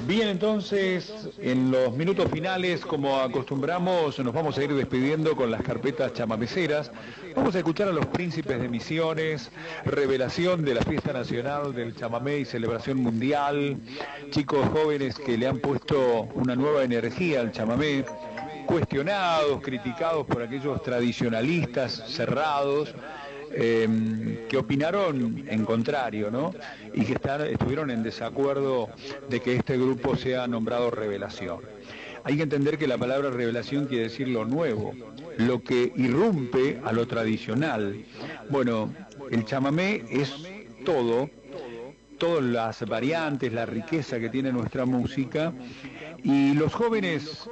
Bien, entonces, en los minutos finales, como acostumbramos, nos vamos a ir despidiendo con las carpetas chamameceras. Vamos a escuchar a los Príncipes de Misiones, revelación de la Fiesta Nacional del Chamamé y celebración mundial, chicos jóvenes que le han puesto una nueva energía al chamamé, cuestionados, criticados por aquellos tradicionalistas cerrados, que opinaron en contrario, ¿no? Y que estuvieron en desacuerdo de que este grupo sea nombrado Revelación. Hay que entender que la palabra revelación quiere decir lo nuevo, lo que irrumpe a lo tradicional. Bueno, el chamamé es todo, todas las variantes, la riqueza que tiene nuestra música, y los jóvenes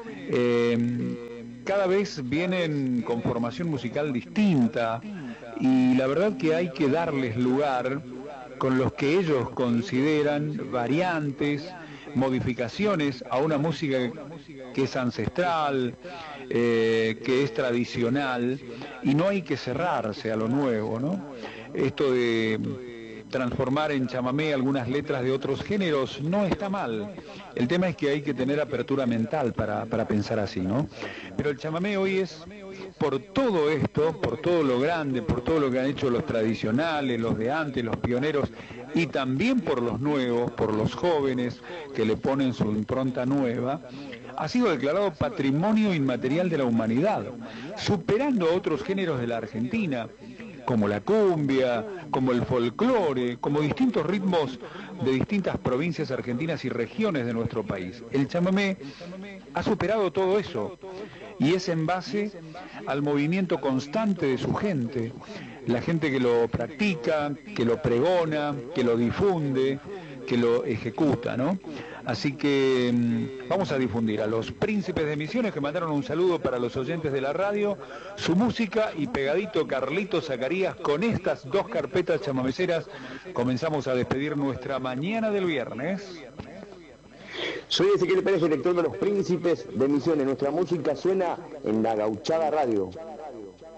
cada vez vienen con formación musical distinta, y la verdad que hay que darles lugar con los que ellos consideran variantes, modificaciones a una música que es ancestral, que es tradicional, y no hay que cerrarse a lo nuevo, ¿no? Esto de transformar en chamamé algunas letras de otros géneros no está mal. El tema es que hay que tener apertura mental para pensar así, ¿no? Pero el chamamé hoy es, por todo esto, por todo lo grande, por todo lo que han hecho los tradicionales, los de antes, los pioneros, y también por los nuevos, por los jóvenes que le ponen su impronta nueva, ha sido declarado Patrimonio Inmaterial de la Humanidad, superando a otros géneros de la Argentina, como la cumbia, como el folclore, como distintos ritmos de distintas provincias argentinas y regiones de nuestro país. El chamamé ha superado todo eso, y es en base al movimiento constante de su gente, la gente que lo practica, que lo pregona, que lo difunde, que lo ejecuta, ¿no? Así que vamos a difundir a los Príncipes de Misiones, que mandaron un saludo para los oyentes de la radio, su música, y pegadito Carlito Zacarías. Con estas dos carpetas chamameceras comenzamos a despedir nuestra mañana del viernes. Soy Ezequiel Pérez, director de los Príncipes de Misiones. Nuestra música suena en La Gauchada Radio.